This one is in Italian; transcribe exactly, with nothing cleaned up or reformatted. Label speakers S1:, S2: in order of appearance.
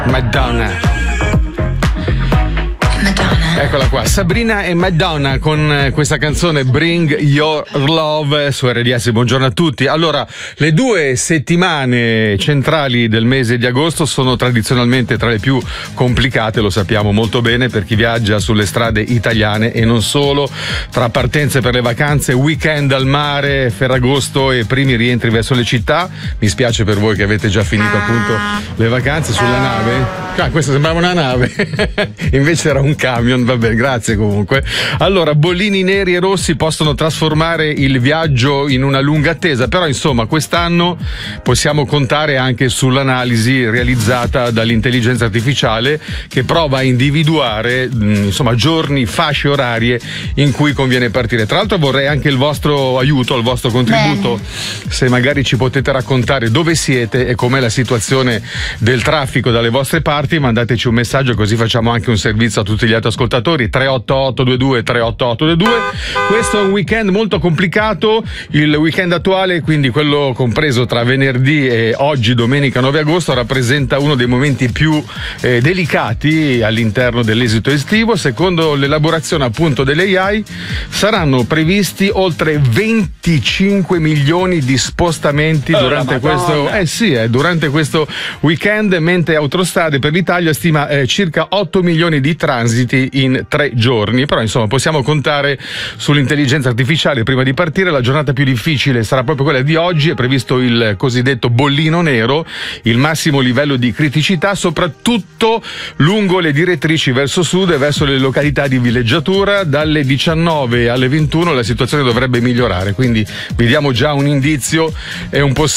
S1: Madonna. Eccola qua, Sabrina e Madonna con questa canzone Bring Your Love su R D S. Buongiorno a tutti. Allora, le due settimane centrali del mese di agosto sono tradizionalmente tra le più complicate, lo sappiamo molto bene per chi viaggia sulle strade italiane e non solo, tra partenze per le vacanze, weekend al mare, Ferragosto e primi rientri verso le città. Mi spiace per voi che avete già finito appunto le vacanze sulla nave. Ah, questa sembrava una nave, invece era un camion. Vabbè, grazie comunque. Allora, bollini neri e rossi possono trasformare il viaggio in una lunga attesa, però insomma quest'anno possiamo contare anche sull'analisi realizzata dall'intelligenza artificiale che prova a individuare insomma giorni, fasce orarie in cui conviene partire. Tra l'altro vorrei anche il vostro aiuto, il vostro contributo. Bene. Se magari ci potete raccontare dove siete e com'è la situazione del traffico dalle vostre parti, mandateci un messaggio così facciamo anche un servizio a tutti gli altri ascoltatori. tre otto otto due due tre otto otto due due. Questo è un weekend molto complicato, il weekend attuale, quindi quello compreso tra venerdì e oggi domenica nove agosto, rappresenta uno dei momenti più eh, delicati all'interno dell'esito estivo. Secondo l'elaborazione appunto delle A I saranno previsti oltre venticinque milioni di spostamenti oh, durante questo eh sì, eh, durante questo weekend, mentre Autostrade per l'Italia stima eh, circa otto milioni di transiti in tre giorni. Però insomma possiamo contare sull'intelligenza artificiale prima di partire. La giornata più difficile sarà proprio quella di oggi, è previsto il cosiddetto bollino nero, il massimo livello di criticità soprattutto lungo le direttrici verso sud e verso le località di villeggiatura. Dalle diciannove alle ventuno la situazione dovrebbe migliorare, quindi vi diamo già un indizio e un possibile